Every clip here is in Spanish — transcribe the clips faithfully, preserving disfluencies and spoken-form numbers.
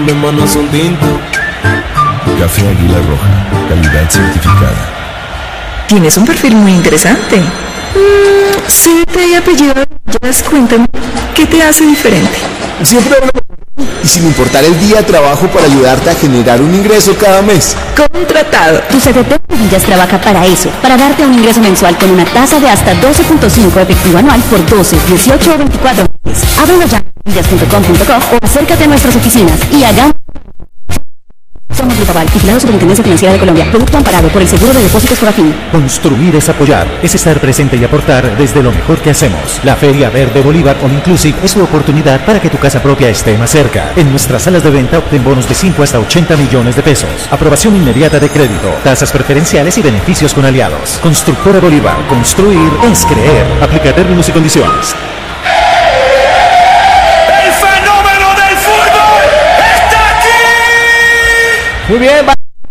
problemas son tinto. Café Águila Roja, calidad certificada. Tienes un perfil muy interesante. Mm, sí, te he apellido. Ya cuéntame, ¿qué te hace diferente? Siempre hablo y sin importar el día trabajo para ayudarte a generar un ingreso cada mes. Contratado. Tu C D T Villas trabaja para eso, para darte un ingreso mensual con una tasa de hasta doce punto cinco efectivo anual por doce, dieciocho o veinticuatro meses. Ábrelo ya en villas punto com punto co o acércate a nuestras oficinas y hagamos. Somos Grupo Aval, vigilado Superintendencia Financiera de Colombia. Producto amparado por el Seguro de Depósitos Fogafín. Construir es apoyar, es estar presente y aportar desde lo mejor que hacemos. La Feria Verde Bolívar All Inclusive es tu oportunidad para que tu casa propia esté más cerca. En nuestras salas de venta obtén bonos de cinco hasta ochenta millones de pesos. Aprobación inmediata de crédito, tasas preferenciales y beneficios con aliados. Constructora Bolívar, construir es creer. Aplica términos y condiciones. Muy bien, va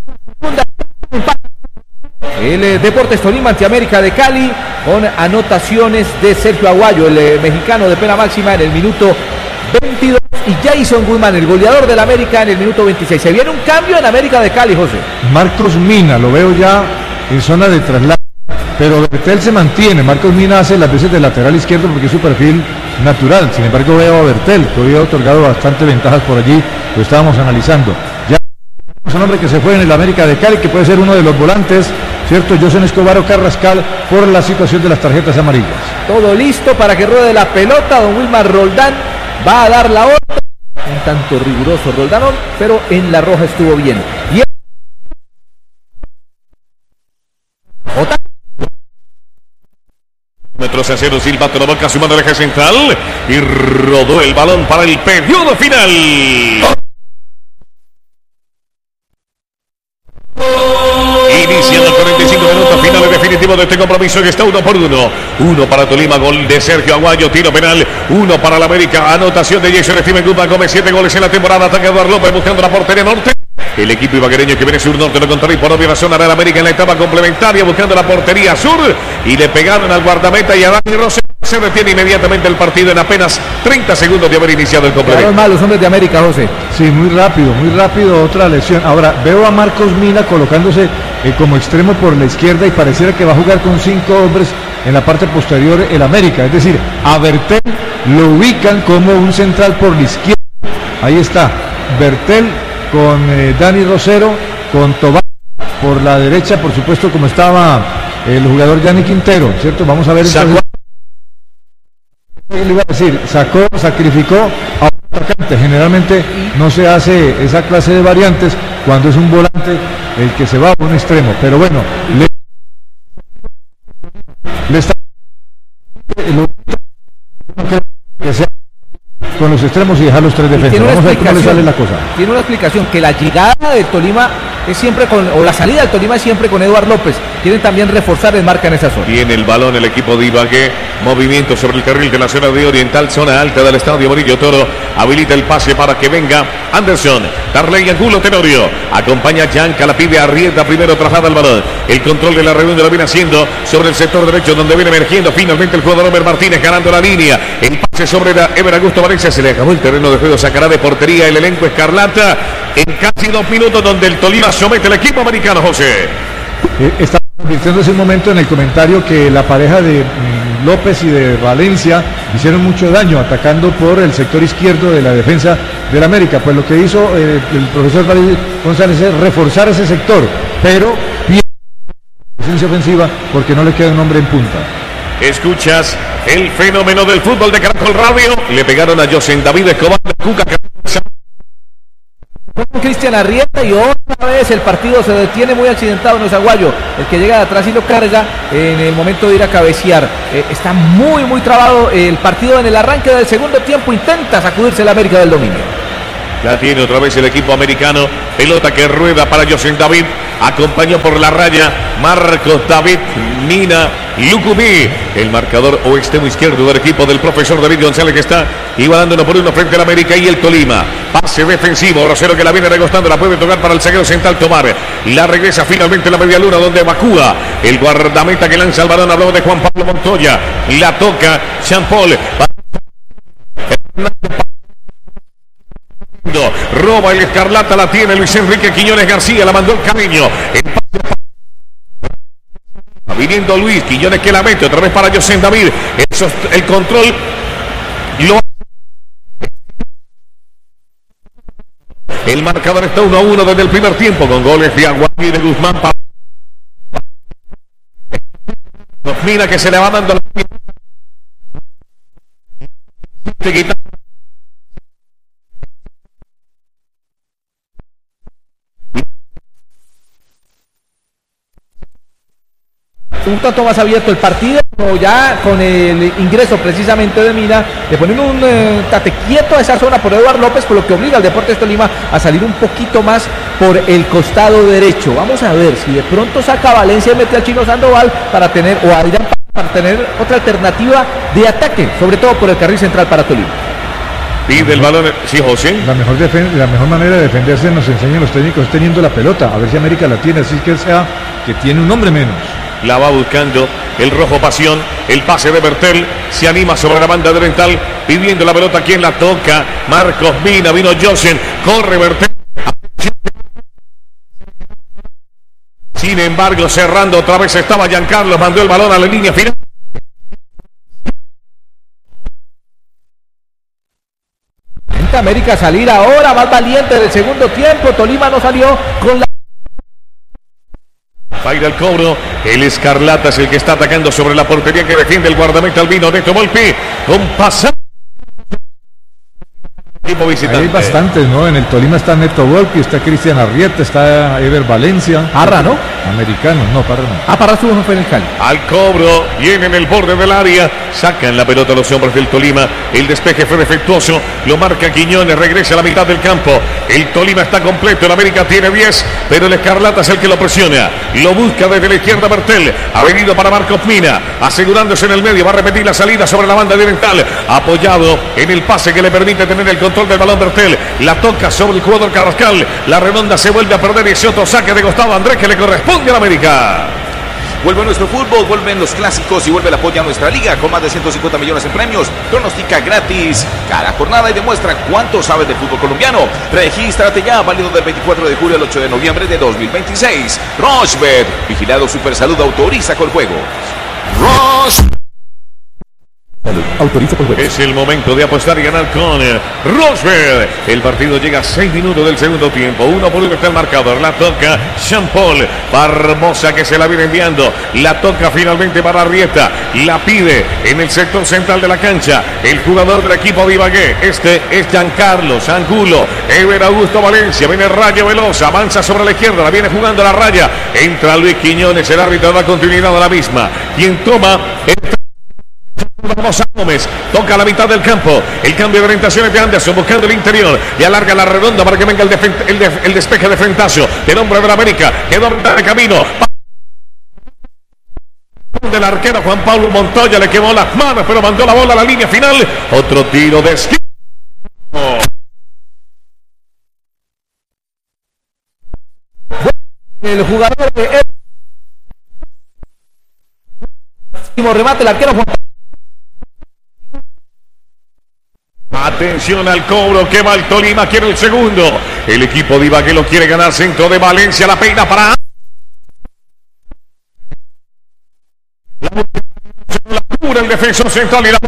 el eh, Deportes Tolima ante América de Cali con anotaciones de Sergio Aguayo, el eh, mexicano de pena máxima en el minuto veintidós y Jason Goodman, el goleador del América, en el minuto veintiséis. Se viene un cambio en América de Cali, José. Marcos Mina, lo veo ya en zona de traslado, pero Bertel se mantiene. Marcos Mina hace las veces de lateral izquierdo porque es su perfil natural. Sin embargo, veo a Bertel, que hoy ha otorgado bastante ventajas por allí, lo estábamos analizando. Ya es un hombre que se fue en el América de Cali, que puede ser uno de los volantes, ¿cierto? José Escobar o Carrascal, por la situación de las tarjetas amarillas. Todo listo para que ruede la pelota. Don Wilmar Roldán va a dar la orden. Un tanto riguroso Roldanón, pero en la roja estuvo bien. Y el... Otra... Metros a cero, silbato la boca, sumando el eje central y rodó el balón para el periodo final. Iniciando cuarenta y cinco minutos finales definitivos de este compromiso que está uno por uno. Uno para Tolima, gol de Sergio Aguayo, tiro penal. Uno para la América, anotación de Jason Steven Goodman, come siete goles en la temporada. Ataca Eduardo López buscando la portería norte. El equipo ibaguereño que viene sur norte lo contrario por obvia razón hará la América en la etapa complementaria buscando la portería sur y le pegaron al guardameta y a Dani Rosero. Se detiene inmediatamente el partido en apenas treinta segundos de haber iniciado el complemento. Claro, los hombres de América, José. Sí, muy rápido, muy rápido, otra lesión. Ahora, veo a Marcos Mina colocándose eh, como extremo por la izquierda y pareciera que va a jugar con cinco hombres en la parte posterior el América. Es decir, a Bertel lo ubican como un central por la izquierda. Ahí está, Bertel con eh, Dani Rosero, con Tobar por la derecha, por supuesto, como estaba el jugador Gianni Quintero, ¿cierto? Vamos a ver entonces. Le iba a decir, sacó, sacrificó a un atacante. Generalmente no se hace esa clase de variantes cuando es un volante el que se va a un extremo, pero bueno, le, le está que sea con los extremos y dejar los tres defensas. Vamos a ver cómo le sale la cosa. Tiene una explicación, que la llegada de Tolima es siempre con, o la salida del Tolima es siempre con Eduardo López. Quieren también reforzar el marca en esa zona. Tiene el balón el equipo de Ibagué, movimiento sobre el carril de la zona de Oriental, zona alta del estadio Murillo Toro, habilita el pase para que venga Anderson, Darley Angulo Tenorio, acompaña Yanca, la pide Arrieta, primero traslada el balón, el control de la reunión lo viene haciendo sobre el sector derecho donde viene emergiendo finalmente el jugador Homer Martínez ganando la línea, el pase sobre Ever Augusto Valencia, se le acabó el terreno de juego, sacará de portería el elenco escarlata en casi dos minutos donde el Tolima somete al equipo americano, José. Eh, está convirtiéndose un momento en el comentario que la pareja de mm, López y de Valencia hicieron mucho daño atacando por el sector izquierdo de la defensa del América. Pues lo que hizo eh, el profesor González es reforzar ese sector, pero pierde la presencia ofensiva porque no le queda un hombre en punta. Escuchas el fenómeno del fútbol de Caracol Radio. Le pegaron a José David Escobar de Cuca. Con Cristian Arrieta y otra vez el partido se detiene muy accidentado. No es Aguayo el que llega de atrás y lo carga en el momento de ir a cabecear. Eh, está muy muy trabado el partido en el arranque del segundo tiempo. Intenta sacudirse la América del dominio. Ya tiene otra vez el equipo americano. Pelota que rueda para José David. Acompañó por la raya Marcos David Mina Lucumí, el marcador o extremo izquierdo del equipo del profesor David González, que está igualando uno por uno frente al América y el Tolima. Pase defensivo, Rosero que la viene regostando, la puede tocar para el zaguero central Tomar. La regresa finalmente a la media luna donde evacúa el guardameta que lanza el balón. Hablamos de Juan Pablo Montoya. La toca Jean Paul. Roba el Escarlata, la tiene Luis Enrique Quiñones García, la mandó el Carreño. Viniendo Luis Quiñones que la mete otra vez para José David. Eso es el control. Lo... El marcador está uno a uno desde el primer tiempo con goles de Aguayo y de Guzmán. Mira que se le va dando la... Un tanto más abierto el partido, ya con el ingreso precisamente de Mina, le ponen un eh, tate quieto a esa zona por Eduardo López, por lo que obliga al Deportes Tolima a salir un poquito más por el costado derecho. Vamos a ver si de pronto saca Valencia y mete al Chino Sandoval para tener, o a Adrián para tener otra alternativa de ataque, sobre todo por el carril central para Tolima. Pide el balón, sí, José. La mejor, la mejor manera de defenderse nos enseñan los técnicos teniendo la pelota, a ver si América la tiene, así que sea que tiene un hombre menos. La va buscando el Rojo Pasión, el pase de Bertel, se anima sobre la banda de Dental, pidiendo la pelota, quien la toca, Marcos Mina, vino Josen, corre Bertel. Sin embargo, cerrando otra vez estaba Giancarlo, mandó el balón a la línea final. Intenta América salir ahora, más valiente del segundo tiempo, Tolima no salió con la... Va a ir al cobro, el Escarlata es el que está atacando sobre la portería que defiende el guardameta albino Neto Volpi, con pasado. Hay bastantes, ¿no? En el Tolima está Neto Volpi, está Cristian Arrieta, está Ever Valencia. Parra, ¿no? Americano, no, Parra no. Ah, Parra subo fue en el Cali. Al cobro, viene en el borde del área, sacan la pelota los hombres del Tolima, el despeje fue defectuoso, lo marca Quiñones, regresa a la mitad del campo, el Tolima está completo, el América tiene diez, pero el Escarlata es el que lo presiona, lo busca desde la izquierda Bertel, ha venido para Marcos Mina, asegurándose en el medio, va a repetir la salida sobre la banda oriental, apoyado en el pase que le permite tener el control del balón Bertel, la toca sobre el jugador Carrascal, la redonda se vuelve a perder y ese otro saque de costado Andrés que le corresponde a la América. Vuelve nuestro fútbol, vuelven los clásicos y vuelve el apoyo a nuestra liga con más de ciento cincuenta millones en premios. Pronostica gratis cada jornada y demuestra cuánto sabes de fútbol colombiano. Regístrate ya, válido del veinticuatro de julio al ocho de noviembre de dos mil veintiséis. Rochebet, vigilado Supersalud, autoriza con juegos. Roche. Autoriza por juego. Es el momento de apostar y ganar con Rochebet. El partido llega a seis minutos del segundo tiempo. Uno por uno está el marcador. La toca Jean Paul Barbosa que se la viene enviando. La toca finalmente para Arrieta. La pide en el sector central de la cancha. El jugador del equipo de Ibagué. Este es Giancarlo Angulo. Ever Augusto Valencia. Viene Rayo Veloz. Avanza sobre la izquierda. La viene jugando la raya. Entra Luis Quiñones. El árbitro da continuidad a la misma. Quien toma el... Vamos a Gómez, toca la mitad del campo, el cambio de orientaciones de Anderson buscando el interior y alarga la redonda para que venga el, el, de el despeje de frentazo del hombre de la América, quedó de camino del arquero Juan Pablo Montoya, le quemó las manos pero mandó la bola a la línea final, otro tiro de esquina. El jugador de último remate el arquero Juan. Atención al cobro que va el Tolima, quiere el segundo. El equipo de Ibagué lo quiere ganar, centro de Valencia, la peina para... La cura el defensor central y la...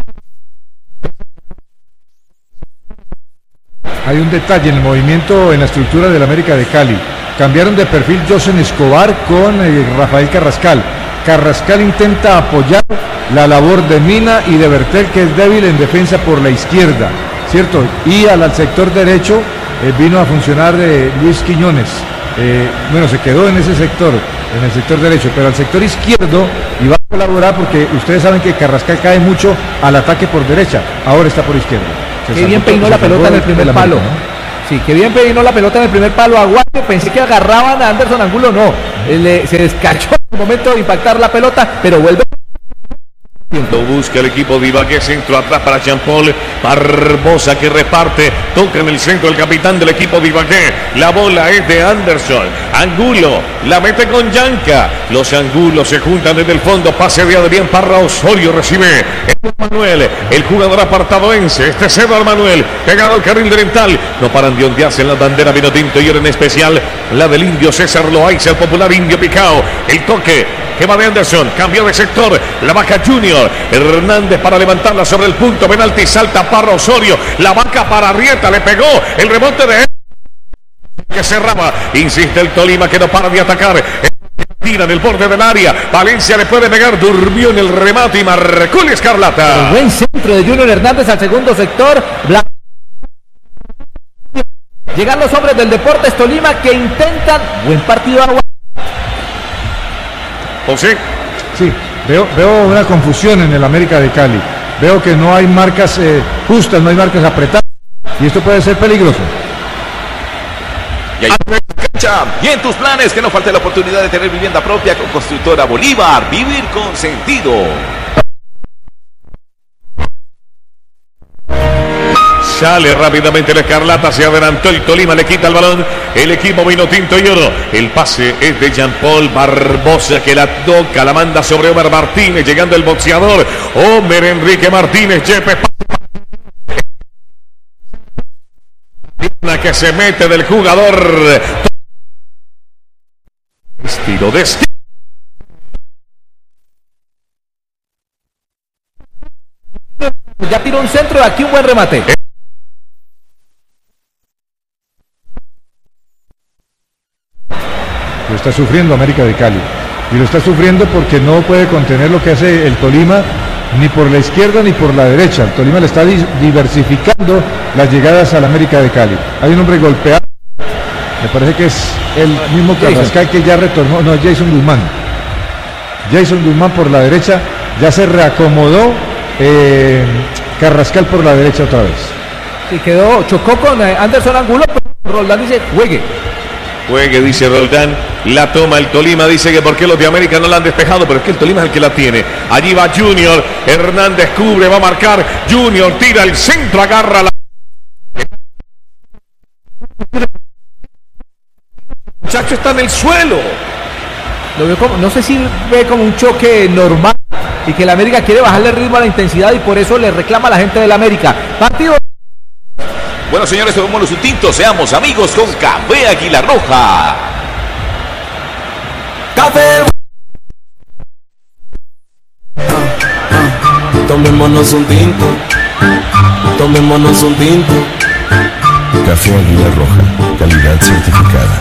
Hay un detalle en el movimiento, en la estructura del América de Cali. Cambiaron de perfil Josen Escobar con eh, Rafael Carrascal. Carrascal intenta apoyar la labor de Mina y de Bertel, que es débil en defensa por la izquierda, ¿cierto? Y al, al sector derecho eh, vino a funcionar eh, Luis Quiñones. Eh, bueno, se quedó en ese sector, en el sector derecho, pero al sector izquierdo y va a colaborar porque ustedes saben que Carrascal cae mucho al ataque por derecha, ahora está por izquierda. Qué bien peinó la pelota en el primer palo. ¿No? Sí, que bien peinó la pelota en el primer palo. Aguayo, pensé que agarraban a Anderson Angulo, no. Le, se descachó en el momento de impactar la pelota, pero vuelve Lo busca el equipo de Ibagué, centro atrás para Jean-Paul Barbosa que reparte, toca en el centro el capitán del equipo de Ibagué, la bola es de Anderson, Angulo, la mete con Yanka, los Angulos se juntan desde el fondo, pase de Adrián Parra, Osorio recibe, Eduardo Manuel, el jugador apartadoense, este es Eduardo Manuel, pegado al carril oriental, no paran de ondearse en la bandera vino tinto y ahora en especial la del indio César Loaiza, el popular indio Picao, el toque que va de Anderson, cambió de sector, la vaca Junior, Hernández para levantarla sobre el punto, penalti, salta Parra Osorio, la vaca para Arrieta, le pegó, el rebote de él, que cerraba, insiste el Tolima que no para de atacar, tira del borde del área, Valencia le puede pegar, durmió en el remate y marcó el Escarlata. El buen centro de Junior Hernández al segundo sector, Bla... llegan los hombres del Deportes Tolima que intentan, buen partido agua. José. Sí, veo, veo una confusión en el América de Cali. Veo que no hay marcas eh, justas, no hay marcas apretadas. Y esto puede ser peligroso. Y ahí cancha. Y en tus planes, que no falte la oportunidad de tener vivienda propia con Constructora Bolívar. Vivir con sentido. Sale rápidamente la Escarlata, se adelantó el Tolima, le quita el balón el equipo vino tinto y oro. El pase es de Jean-Paul Barbosa que la toca, la manda sobre Omer Martínez, llegando el boxeador Omer Enrique Martínez, Yepes que se mete del jugador. Estilo de estilo. Ya tiró un centro, aquí un buen remate. Lo está sufriendo América de Cali. Y lo está sufriendo porque no puede contener lo que hace el Tolima ni por la izquierda ni por la derecha. El Tolima le está diversificando las llegadas al América de Cali. Hay un hombre golpeado. Me parece que es el mismo Carrascal que ya retornó. No, Jason Guzmán. Jason Guzmán por la derecha. Ya se reacomodó eh, Carrascal por la derecha otra vez. Y quedó, chocó con Anderson Angulo, pero Roldán dice, juegue. Juegue, dice Roldán, la toma el Tolima, dice que por qué los de América no la han despejado, pero es que el Tolima es el que la tiene. Allí va Junior, Hernández cubre, va a marcar, Junior tira el centro, agarra la... El muchacho está en el suelo. Lo veo como, no sé si ve como un choque normal y que el América quiere bajarle el ritmo a la intensidad y por eso le reclama a la gente del América. Partido. Bueno, señores, tomémonos un tinto, seamos amigos con Café Águila Roja. Café. Ah, ah, tomémonos un tinto. Tomémonos un tinto. Café Águila Roja, calidad certificada.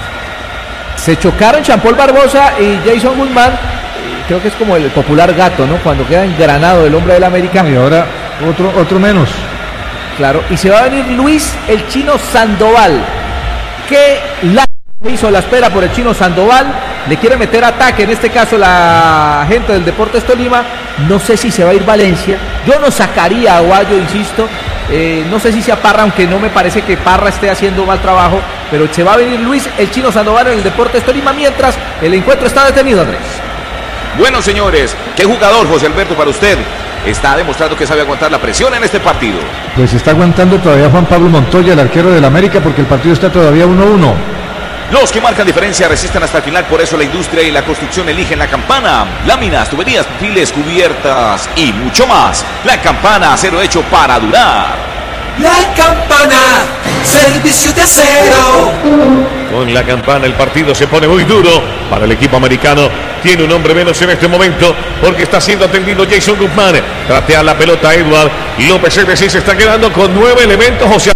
Se chocaron Jean-Paul Barbosa y Jason Guzmán. Creo que es como el popular gato, ¿no? Cuando queda engranado el hombre del América. Y ahora otro, otro menos. Claro, y se va a venir Luis el Chino Sandoval, que la hizo la espera por el Chino Sandoval, le quiere meter ataque, en este caso la gente del Deportes Tolima. No sé si se va a ir Valencia, yo no sacaría a Aguayo, insisto, eh, no sé si sea Parra, aunque no me parece que Parra esté haciendo mal trabajo, pero se va a venir Luis el Chino Sandoval en el Deportes Tolima, mientras el encuentro está detenido, Andrés. Bueno, señores, ¿qué jugador, José Alberto, para usted está demostrando que sabe aguantar la presión en este partido? Pues está aguantando todavía Juan Pablo Montoya, el arquero del América, porque el partido está todavía uno uno. Los que marcan diferencia resisten hasta el final, por eso la industria y la construcción eligen La Campana. Láminas, tuberías, perfiles, cubiertas y mucho más. La Campana, acero hecho para durar. La Campana, servicio de acero. Con La Campana el partido se pone muy duro para el equipo americano. Tiene un hombre menos en este momento porque está siendo atendido Jason Guzmán. Tratea la pelota Edward López, es decir, se está quedando con nueve elementos. O sea,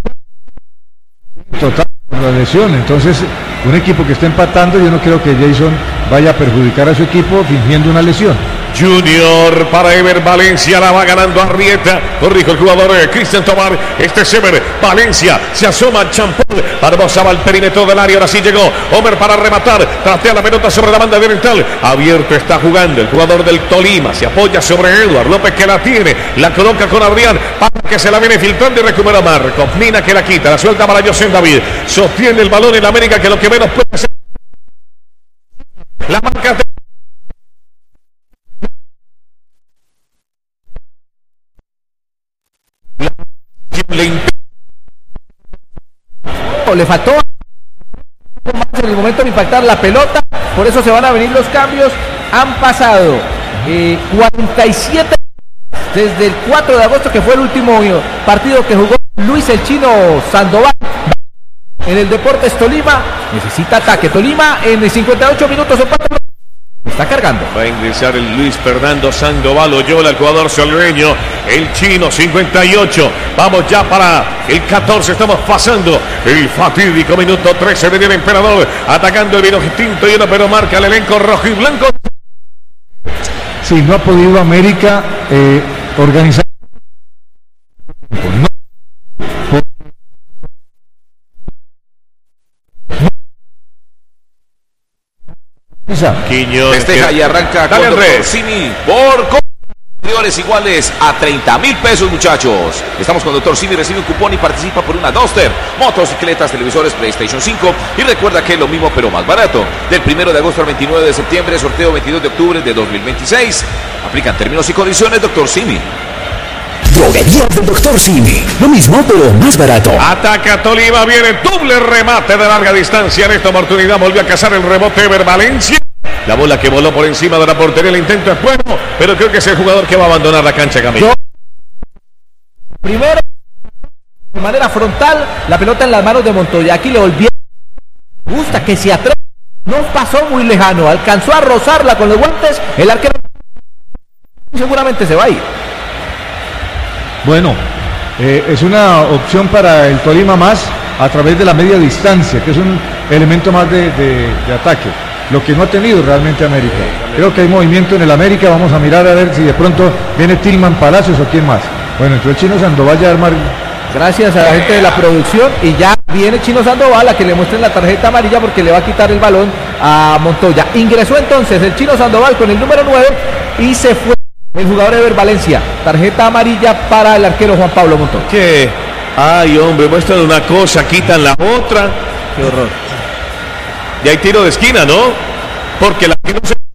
total, por la lesión. Entonces, un equipo que está empatando, yo no creo que Jason vaya a perjudicar a su equipo fingiendo una lesión. Junior para Ever Valencia, la va ganando Arrieta, corrijo el jugador eh, Cristian Tomar, este es Ever Valencia, se asoma Champón, Barbosa va al perímetro del área, ahora sí llegó Homer para rematar, tratea la pelota sobre la banda oriental, abierto está jugando el jugador del Tolima, se apoya sobre Eduard López que la tiene, la coloca con Adrián, para que se la viene filtrando y recupera Marcos, Mina que la quita, la suelta para José David, sostiene el balón en América que lo que menos puede hacer, la marca de... le faltó más en el momento de impactar la pelota, por eso se van a venir los cambios. Han pasado eh, cuarenta y siete desde el cuatro de agosto, que fue el último partido que jugó Luis el Chino Sandoval en el Deportes Tolima. Necesita ataque Tolima en cincuenta y ocho minutos. Está cargando. Va a ingresar el Luis Fernando Sandoval Oyola, el jugador soleño, el chino, cincuenta y ocho. Vamos ya para el catorce. Estamos pasando el fatídico minuto trece de el Emperador, atacando el vino tinto y uno, pero marca el elenco rojo y blanco. Sí, no ha podido América eh, organizar. No. Quiñones festeja y arranca con doctor Simi por competidores iguales a treinta mil pesos, muchachos. Estamos con doctor Simi, recibe un cupón y participa por una Duster, motocicletas, televisores, PlayStation cinco, y recuerda que es lo mismo pero más barato. Del primero de agosto al veintinueve de septiembre, sorteo veintidós de octubre de dos mil veintiséis. Aplican términos y condiciones, doctor Simi. Droguerías del doctor Simi. Lo mismo, pero más barato. Ataca Tolima, viene doble remate de larga distancia. En esta oportunidad volvió a cazar el rebote Ever Valencia. La bola que voló por encima de la portería, el intento es bueno, pero creo que es el jugador que va a abandonar la cancha, Camilo. Primero, de manera frontal, la pelota en las manos de Montoya. Aquí le volvió. Gusta que se atreve. No pasó muy lejano, alcanzó a rozarla con los guantes. El arquero seguramente se va a ir. Bueno, eh, es una opción para el Tolima más a través de la media distancia, que es un elemento más de, de, de ataque, lo que no ha tenido realmente América. Creo que hay movimiento en el América, vamos a mirar a ver si de pronto viene Tillman Palacios o quién más. Bueno, entró el Chino Sandoval ya a armar. Gracias a la gente de la producción, y ya viene Chino Sandoval a que le muestren la tarjeta amarilla porque le va a quitar el balón a Montoya. Ingresó entonces el Chino Sandoval con el número nueve y se fue el jugador Ever Valencia. Tarjeta amarilla para el arquero Juan Pablo Montoya. ¿Qué? Ay, hombre, muestran una cosa, quitan la otra. Qué horror. Y hay tiro de esquina, ¿no? Porque la que no se...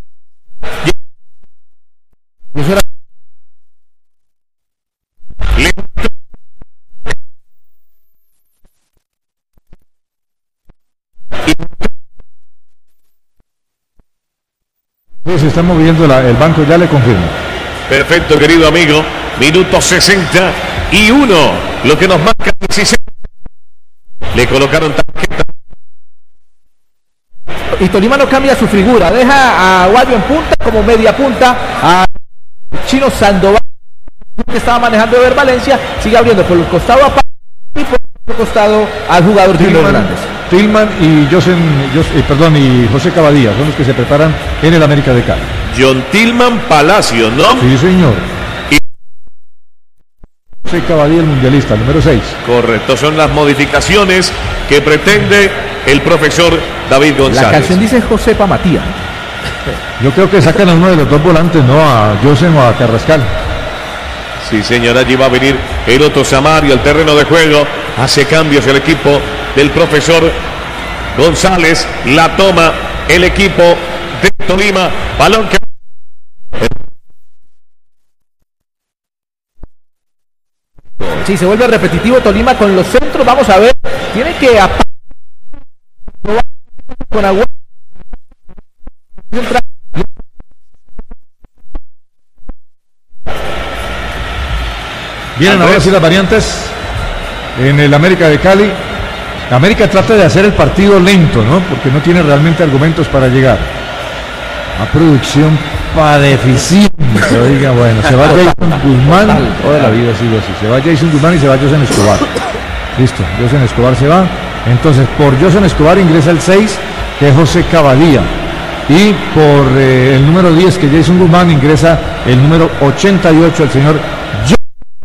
Se está moviendo la, el banco, ya le confirmo. Perfecto, querido amigo. Minuto sesenta y uno. Lo que nos marca dieciséis. Le colocaron tarjeta. Y Tolima no cambia su figura. Deja a Aguayo en punta como media punta. A Chino Sandoval, que estaba manejando Ever Valencia, sigue abriendo por el costado a Paz y por el costado al jugador Tillman Hernández. Tillman y Josen, Jos, eh, perdón, y José Cavadía son los que se preparan en el América de Cali. John Tillman Palacio, ¿no? Sí, señor. Y José Cavadía, el mundialista, número seis. Correcto, son las modificaciones que pretende el profesor David González. La canción dice Josepa Matías. Yo creo que sacan a uno de los dos volantes, ¿no? A Josen o a Carrascal. Sí, señor, allí va a venir el Otto Samario al terreno de juego. Hace cambios el equipo del profesor González. La toma el equipo de Tolima. Balón que... Sí, se vuelve repetitivo Tolima con los centros. Vamos a ver. Tiene que... Con agua. Vienen ahora sí las variantes en el América de Cali. América trata de hacer el partido lento, ¿no? Porque no tiene realmente argumentos para llegar. A producción para deficiente. Oiga, bueno, se va Jason Guzmán. Toda la vida ha sido así. Se va Jason Guzmán y se va Josen Escobar. Listo, Josen Escobar se va. Entonces, por Josen Escobar ingresa el seis, que es José Cavadía. Y por eh, el número diez, que Jason Guzmán, ingresa el número ochenta y ocho, el señor John.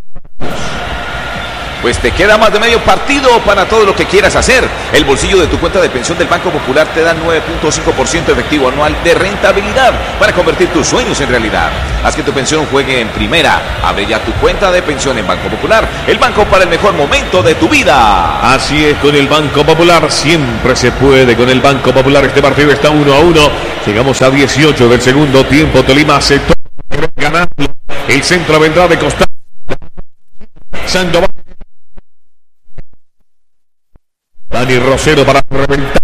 Pues te queda más de medio partido para todo lo que quieras hacer. El bolsillo de tu cuenta de pensión del Banco Popular te da nueve punto cinco por ciento efectivo anual de rentabilidad para convertir tus sueños en realidad. Haz que tu pensión juegue en primera. Abre ya tu cuenta de pensión en Banco Popular, el banco para el mejor momento de tu vida. Así es, con el Banco Popular siempre se puede. Con el Banco Popular este partido está uno a uno. Llegamos a dieciocho del segundo tiempo. Tolima aceptó ganando. El centro vendrá de costado. Sandoval. Dani Rosero para reventar.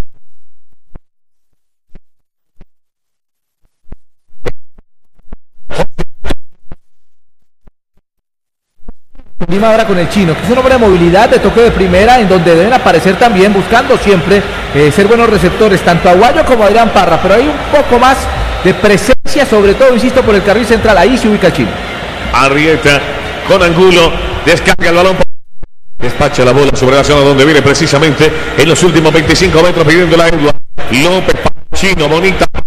Lima ahora con el chino, que es un hombre de movilidad, de toque de primera, en donde deben aparecer también, buscando siempre eh, ser buenos receptores, tanto Aguayo como Adrián Parra, pero hay un poco más de presencia, sobre todo, insisto, por el carril central. Ahí se ubica el chino. Arrieta con Angulo, descarga el balón, despacha la bola sobre la zona donde viene precisamente en los últimos veinticinco metros pidiendo la Edward López, chino, bonita